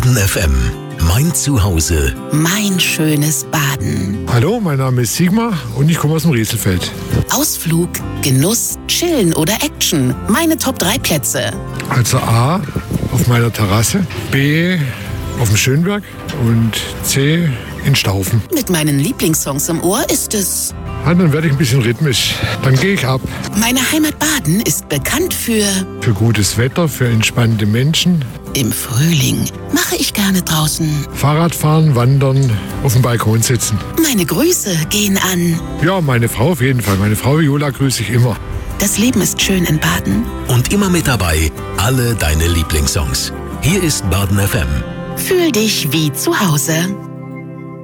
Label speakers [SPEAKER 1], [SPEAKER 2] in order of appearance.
[SPEAKER 1] Baden FM. Mein Zuhause.
[SPEAKER 2] Mein schönes Baden.
[SPEAKER 3] Hallo, mein Name ist Sigmar und ich komme aus dem Rieselfeld.
[SPEAKER 2] Ausflug, Genuss, Chillen oder Action. Meine Top 3 Plätze.
[SPEAKER 3] Also A, auf meiner Terrasse, B, auf dem Schönberg und C, in Staufen.
[SPEAKER 2] Mit meinen Lieblingssongs im Ohr ist es...
[SPEAKER 3] Dann werde ich ein bisschen rhythmisch. Dann gehe ich ab.
[SPEAKER 2] Meine Heimat Baden ist bekannt für
[SPEAKER 3] gutes Wetter, für entspannte Menschen.
[SPEAKER 2] Im Frühling mache ich gerne draußen.
[SPEAKER 3] Fahrradfahren, wandern, auf dem Balkon sitzen.
[SPEAKER 2] Meine Grüße gehen an.
[SPEAKER 3] Ja, meine Frau auf jeden Fall. Meine Frau Viola grüße ich immer.
[SPEAKER 2] Das Leben ist schön in Baden.
[SPEAKER 1] Und immer mit dabei, alle deine Lieblingssongs. Hier ist Baden FM.
[SPEAKER 2] Fühl dich wie zu Hause.